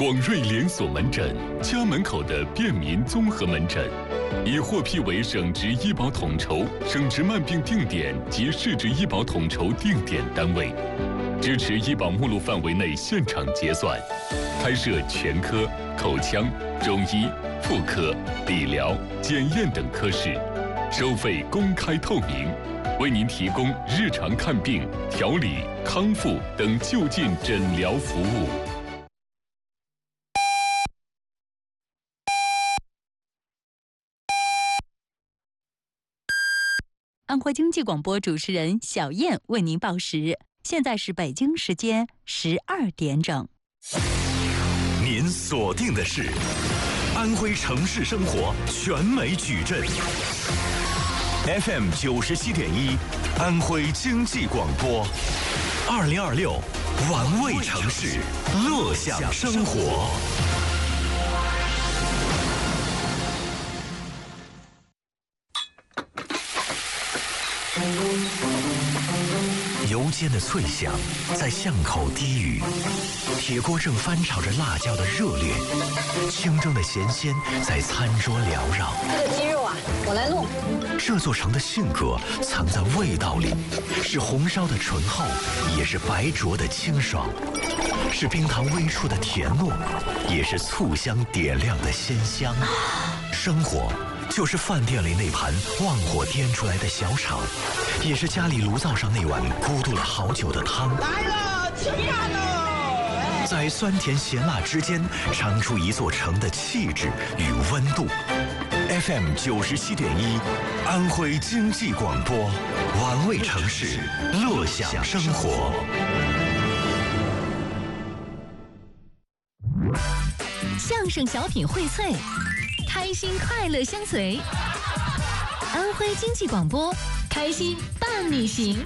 广瑞连锁门诊，家门口的便民综合门诊，已获批为省直医保统筹、省直慢病定点及市直医保统筹定点单位，支持医保目录范围内现场结算，开设全科、口腔、中医、妇科、理疗、检验等科室，收费公开透明，为您提供日常看病、调理、康复等就近诊疗服务。 安徽经济广播主持人小燕为您报时，现在是北京时间12点整。 您锁定的是安徽城市生活全美矩阵 FM 97.1，安徽经济广播，2026玩味城市，乐享生活。油煎的脆响在巷口低语，铁锅正翻炒着辣椒的热烈，清蒸的咸鲜在餐桌缭绕。 这个鸡肉啊，我来弄。 这座城的性格藏在味道里，是红烧的醇厚，也是白灼的清爽，是冰糖微触的甜糯，也是醋香点亮的鲜香。生活就是饭店里那盘旺火颠出来的小炒，也是家里炉灶上那碗咕嘟了好久的汤。 来了，吃饭喽！ 在酸甜咸辣之间，尝出一座城的气质与温度。FM 97.1，安徽经济广播，玩味城市，乐享生活。 相声小品荟萃，开心快乐相随。安徽经济广播，开心伴你行。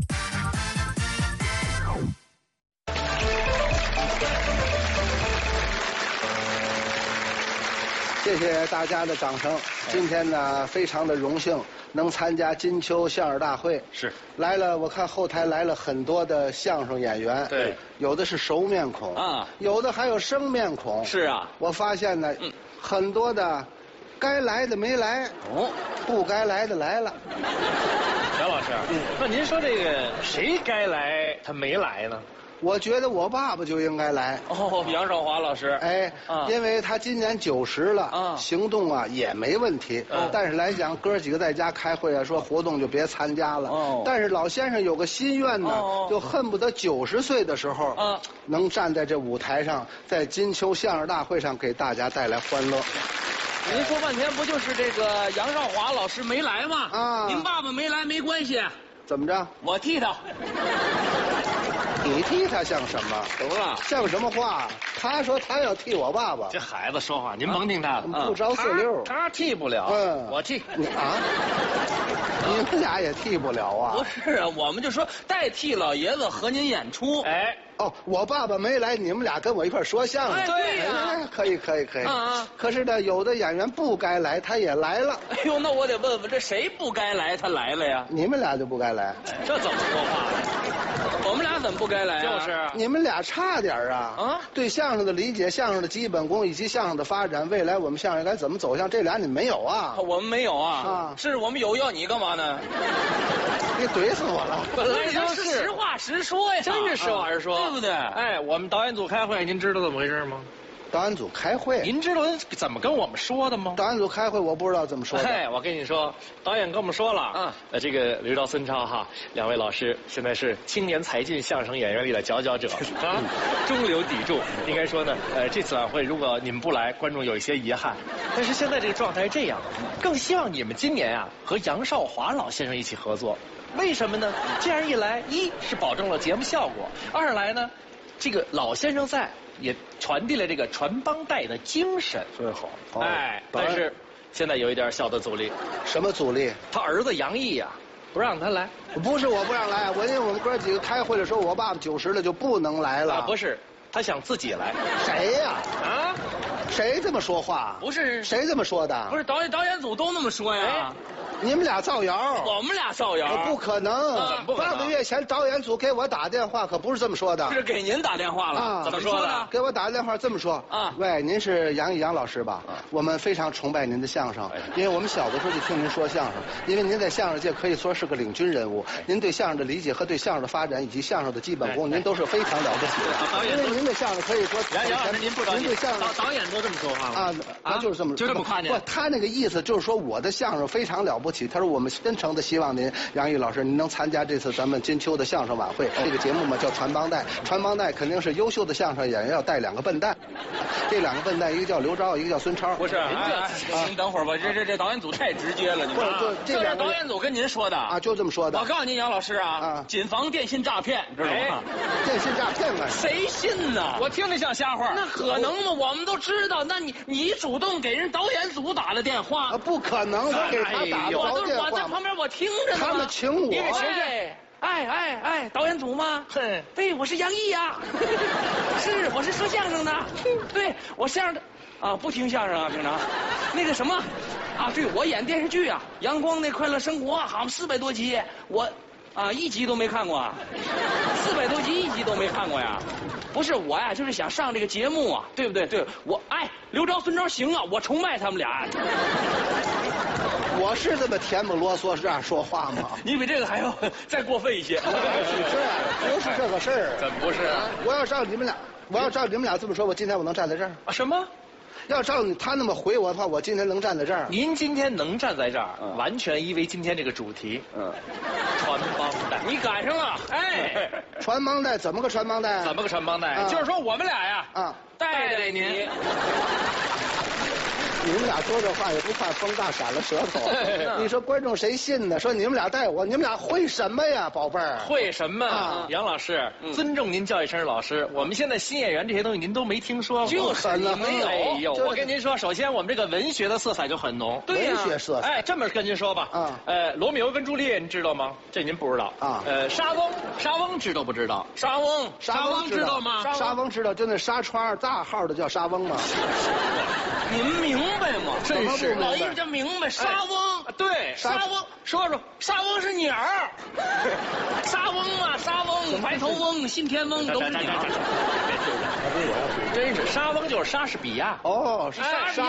谢谢大家的掌声。今天呢，非常的荣幸能参加金秋相声大会。 是来了，我看后台来了很多的相声演员。 对， 有的是熟面孔啊， 有的还有生面孔。 是啊， 我发现呢，很多的该来的没来，不该来的来了。 杨老师，那您说这个谁该来他没来呢？ 我觉得我爸爸就应该来。 哦，杨少华老师。 哎，因为他今年90了，行动啊也没问题。但是来讲，哥几个在家开会啊，说活动就别参加了。但是老先生有个心愿呢，就恨不得90岁的时候，能站在这舞台上，在金秋相声大会上给大家带来欢乐。 您说半天不就是这个杨少华老师没来吗？ 啊， 您爸爸没来没关系。 怎么着？ 我替他。 你替他像什么？ 怎么了？ 像什么话？他说他要替我爸爸。 这孩子说话，您甭听他的， 不着四溜。 他替不了，我替。 你啊？你们俩也替不了啊？ 不是啊，我们就说代替老爷子和您演出。哎。 哦，我爸爸没来，你们俩跟我一块说相声。 对呀， 可以。可是呢，有的演员不该来，他也来了。 哎呦，那我得问问，这谁不该来，他来了呀？ 你们俩就不该来。 这怎么说话？我们俩怎么不该来啊？就是你们俩差点啊！对相声的理解、相声的基本功以及相声的发展，未来我们相声该怎么走向，这俩你没有啊？ 我们没有啊！是我们有，要你干嘛呢？ 你怼死我了！ 本来就是实话实说呀，真是实话实说，对不对？哎，我们导演组开会，您知道怎么回事吗？ 导演组开会， 您知道怎么跟我们说的吗？ 导演组开会，我不知道怎么说的。 哎，我跟你说，导演跟我们说了，这个刘兆、孙超哈，两位老师现在是青年才俊相声演员里的佼佼者啊，中流砥柱。应该说呢，这次晚会如果你们不来，观众有一些遗憾。但是现在这个状态是这样，更希望你们今年啊和杨少华老先生一起合作。为什么呢？这样一来，一是保证了节目效果，二来呢，这个老先生在。也传递了这个传帮带的精神， 最好。 哎，但是现在有一点小的阻力。 什么阻力？ 他儿子杨毅呀，不让他来。 不是我不让来，因为我们哥几个开会的时候，我爸爸90了就不能来了。 不是，他想自己来。 谁呀？谁这么说话？ 不是， 谁这么说的？ 不是导演组都那么说呀。 你们俩造谣。 我们俩造谣？ 不可能！半个月前导演组给我打电话，可不是这么说的。 是给您打电话了啊？怎么说的？ 给我打电话这么说啊？喂，您是杨毅杨老师吧？我们非常崇拜您的相声，因为我们小的时候就听您说相声，因为您在相声界可以说是个领军人物，您对相声的理解和对相声的发展以及相声的基本功，您都是非常了不起的。因为您的相声可以说， 杨老师您不着急， 您对相声导演都这么说话吗？ 他就是这么夸你。 不，他那个意思就是说我的相声非常了不起。他说我们真诚的希望您杨毅老师您能参加这次咱们金秋的相声晚会。这个节目嘛叫传帮带，传帮带肯定是优秀的相声演员要带2个笨蛋，这2个笨蛋一个叫刘钊，一个叫孙超。 不是，您等会儿吧，这导演组太直接了，你看。这是导演组跟您说的啊， 就这么说的。 我告诉您，杨老师啊，谨防电信诈骗，知道吗？ 电信诈骗嘛？ 谁信呢？我听着像瞎话。那可能吗？我们都知道。那你主动给人导演组打了电话？ 不可能，我给他打不着电话。 我在旁边我听着呢。 他们请我。 你给谁？哎，导演组吗？对，我是杨毅呀。是，我是说相声的。对，我相声的啊，不听相声啊，平常。那个什么啊，对，我演电视剧啊，《阳光那快乐生活》，好400多集，我1集都没看过，400多集1集都没看过呀。不是我呀，就是想上这个节目啊，对不对？对，我刘钊、孙超行啊，我崇拜他们俩。 我是这么甜不啰嗦是这样说话吗？ 你比这个还要再过分一些。 是不是这个事儿？ 怎么不是啊？ 我要照你们俩这么说，我今天我能站在这儿啊？什么？ 要照他那么回我的话，我今天能站在这儿。 您今天能站在这儿，完全因为今天这个主题，传帮带。 你赶上了， 传帮带怎么个传帮带？ 怎么个传帮带？ 就是说我们俩呀，带您。 你们俩说这话也不怕风大闪了舌头。你说观众谁信呢？说你们俩带我，你们俩会什么呀，宝贝儿？ 会什么？杨老师，尊重您叫一声老师。我们现在新演员这些东西您都没听说过。 就是你没有。 哎呦，我跟您说，首先我们这个文学的色彩就很浓。 对呀，文学色彩。 这么跟您说吧，罗密欧跟朱丽叶，您知道吗？这您不知道啊。莎翁知道不知道？ 莎翁知道吗？ 莎翁知道，就那纱窗大号的叫莎翁吗？ 您明白吗？ 真是老艺术家明白。莎翁， 对， 莎翁，说莎翁是鸟儿。莎翁嘛，莎翁，白头翁、信天翁都是鸟。 真是莎翁就是莎士比亚。 哦，是莎。